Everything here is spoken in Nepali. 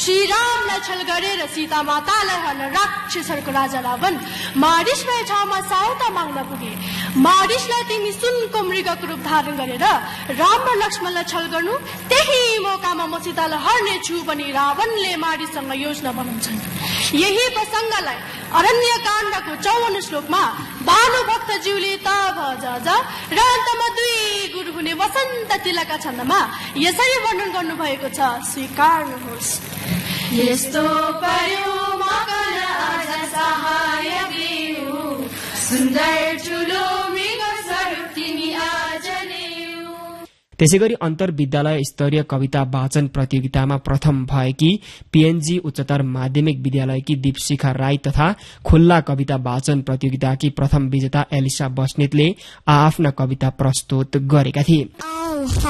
श्रीरामलाई छल गरेर सीता मातालाई हर्न राक्षसहरूको राजा रावण मारिस भए ठाउँमा सहायता माग्न पुगे। मारिसलाई तिमी सुनको मृगको रूप धारण गरेर राम र लक्ष्मणलाई छल गर्नु, त्यही मौकामा म सीतालाई हर्नेछु भनी रावणले मारिससँग योजना बनाउँछन्। यही प्रसङ्गलाई अरण्यकाण्डको 54 श्लोकमा भानुभक्तज्यूले त भज र अन्तमा 2 गुरु हुने वसन्त तिलका छन्दमा यसरी वर्णन गर्नुभएको छ, स्वीकार्नुहोस्। यस्तो पर्यो मकन आज सहाय बिउ, सुन्दर ठुलो मृग स्वरूप तिमी आज ल्याऊ। त्यसैगरी अन्तर्विद्यालय स्तरीय कविता वाचन प्रतियोगितामा प्रथम भएकी पीएनजी उच्चतर माध्यमिक विद्यालयकी दीपशिखा राई तथा खुल्ला कविता वाचन प्रतियोगिताकी प्रथम विजेता एलिसा बस्नेतले आफ्ना कविता प्रस्तुत गरेका थिए।